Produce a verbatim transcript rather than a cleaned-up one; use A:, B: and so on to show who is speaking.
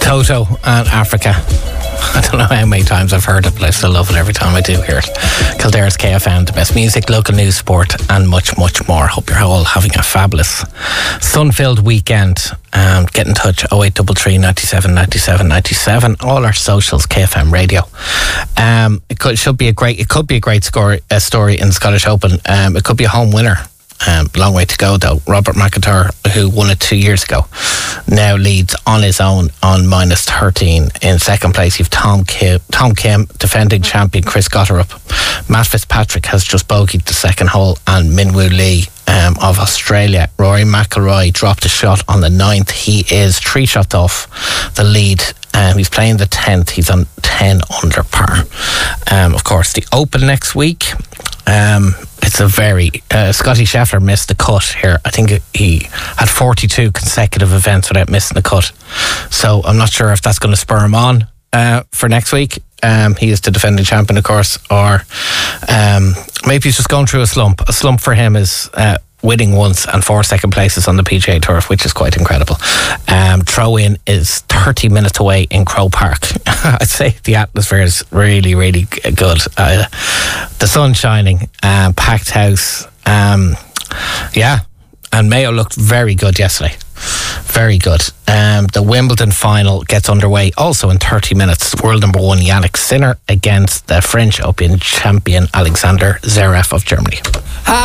A: Koto and Africa. I don't know how many times I've heard it, but I still love it every time I do hear it. Kildare's K F M, the best music, local news, sport, and much, much more. Hope you're all having a fabulous sun-filled weekend. Um, get in touch, oh eight three three, nine seven, nine seven, nine seven. All our socials, K F M Radio. Um, it could, should be a great. It could be a great score, uh, story in the Scottish Open. Um, it could be a home winner. Um, long way to go though. Robert McIntyre, who won it two years ago, now leads on his own on minus thirteen. In second place you've Tom Kim, Tom Kim, defending champion Chris Gotterup. Matt Fitzpatrick has just bogeyed the second hole, and Minwoo Lee um, of Australia. Rory McIlroy dropped a shot on the ninth. He is three shots off the lead. Um, he's playing the tenth. He's on ten under par. Um, of course, the Open next week. Um, it's a very uh, Scotty Scheffler missed the cut here. I think he had forty-two consecutive events without missing the cut, so I'm not sure if that's going to spur him on uh, for next week. Um, he is the defending champion, of course, or um, maybe he's just going through a slump. A slump for him is uh, winning once and four second places on the P G A Tour, which is quite incredible. Um, throw-in is thirty minutes away in Croke Park. I'd say the atmosphere is really, really good. Uh, the sun's shining, um, packed house. Um, yeah, and Mayo looked very good yesterday. Very good. Um, the Wimbledon final gets underway also in thirty minutes. World number one Yannick Sinner against the French Open champion Alexander Zverev of Germany.